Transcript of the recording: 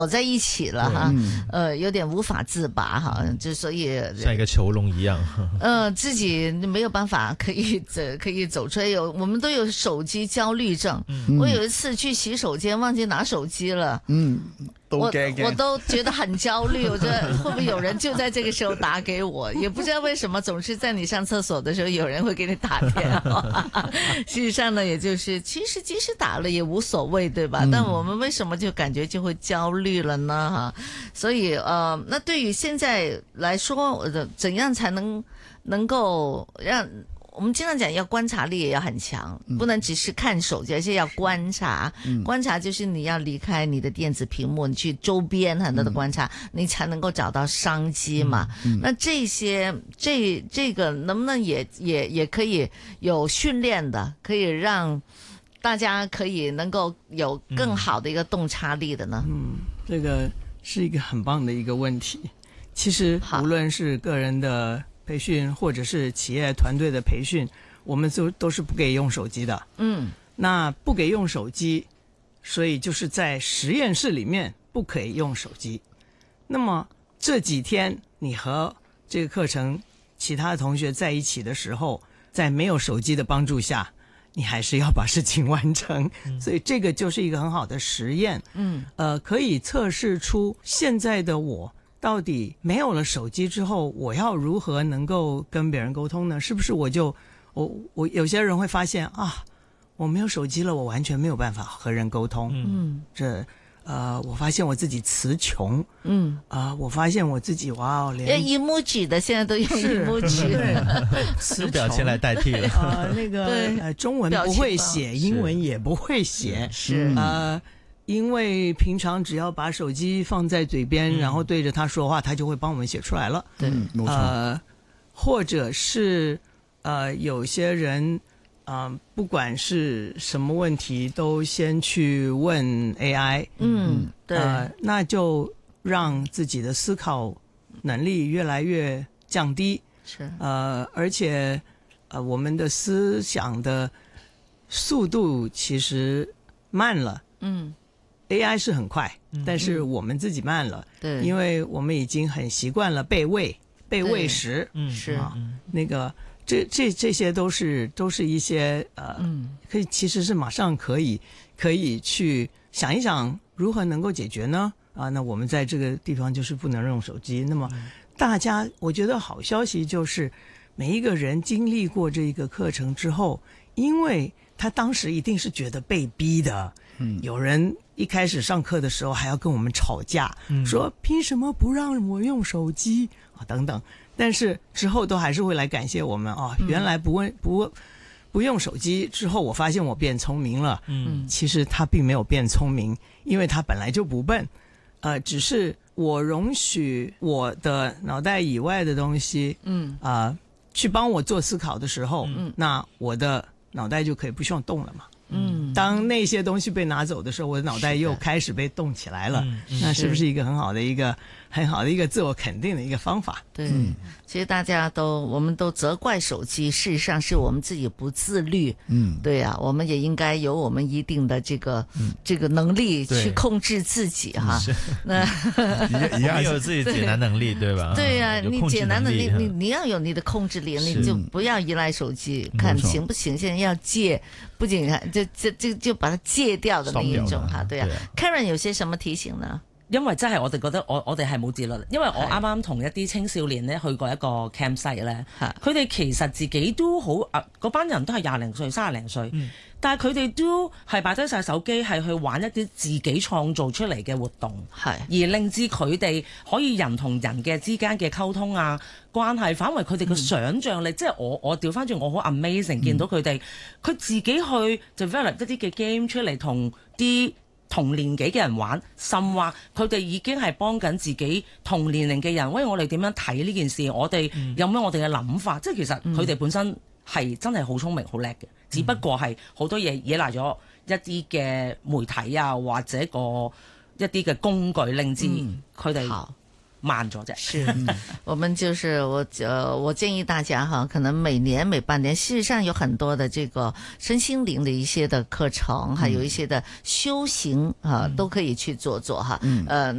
走在一起了哈，有点无法自拔哈，就所以像一个囚笼一样， 自己没有办法可以走出来。我们都有手机焦虑症，我有一次去洗手间忘记拿手机了，我都觉得很焦虑，我觉得会不会有人就在这个时候打给我，也不知道为什么总是在你上厕所的时候有人会给你打电话。事实上呢，也就是其实即使打了也无所谓，对吧？但我们为什么就感觉就会焦虑了呢？哈，所以那对于现在来说，怎样才能够让我们经常讲要观察力也要很强，不能只是看手机，而且要观察。观察就是你要离开你的电子屏幕，你去周边很多的观察，你才能够找到商机嘛。那这些这个能不能也可以有训练的，可以让大家可以能够有更好的一个洞察力的呢？ 这个是一个很棒的一个问题。其实无论是个人的培训或者是企业团队的培训，我们都是不给用手机的。那不给用手机，所以就是在实验室里面不可以用手机。那么这几天你和这个课程其他同学在一起的时候，在没有手机的帮助下，你还是要把事情完成。所以这个就是一个很好的实验。可以测试出现在的我到底没有了手机之后，我要如何能够跟别人沟通呢？是不是我有些人会发现啊，我没有手机了，我完全没有办法和人沟通。我发现我自己词穷。我发现我自己连 emoji 的现在都用 emoji， 词用表情来代替了。 中文不会写，英文也不会写。因为平常只要把手机放在嘴边，然后对着他说话，他就会帮我们写出来了。 没错。 或者是有些人不管是什么问题，都先去问 AI。 对。 那就让自己的思考能力越来越降低。而且我们的思想的速度其实慢了。AI 是很快，但是我们自己慢了。对，因为我们已经很习惯了被喂食。那个这些都是一些其实是马上可以去想一想如何能够解决呢？那我们在这个地方就是不能用手机。那么大家，我觉得好消息就是每一个人经历过这一个课程之后，因为他当时一定是觉得被逼的。有人一开始上课的时候还要跟我们吵架，说凭什么不让我用手机等等。但是之后都还是会来感谢我们原来不用手机之后，我发现我变聪明了。其实他并没有变聪明，因为他本来就不笨。只是我容许我的脑袋以外的东西，去帮我做思考的时候，那我的脑袋就可以不需要动了嘛。当那些东西被拿走的时候，我的脑袋又开始被动起来了。那是不是一个很好的一个自我肯定的一个方法？ 对，其实我们都责怪手机，事实上是我们自己不自律。对啊，我们也应该有我们一定的这个能力去控制自己哈。那你有自己解难能力，对吧？ 对啊，你解难能力，你要有你的控制力，你就不要依赖手机，看行不行？现在要戒，不仅就把它戒掉的那一种哈。对啊 ，Karen 有些什麼提醒呢？ 因為真係我哋覺得我哋係冇自律，因為我啱啱同一啲青少年咧去過一個 campsite 咧，佢哋其實自己都好嗰班人都係20零歲、30零歲，但係佢哋都係擺低晒手機，係去玩一啲自己創造出嚟嘅活動，而令至佢哋可以人同人嘅之間嘅溝通啊關係，反為佢哋嘅想像力，即係我調翻轉，我好 amazing 見到佢哋，佢自己去 develop 一啲嘅 game 出嚟同啲同年紀嘅人玩，甚或佢哋已經係幫緊自己同年齡嘅人，喂，我哋點樣睇呢件事？我哋有咩我哋嘅諗法？即係其實佢哋本身係真係好聰明、好叻嘅，只不過係好多嘢依賴咗一啲嘅媒體啊，或者一啲嘅工具，令至佢哋慢咗啫。 是，我們就是我建議大家哈，可能每年每半年，事實上有很多的這個身心靈的一些的課程，還有一些的修行啊，都可以去做哈。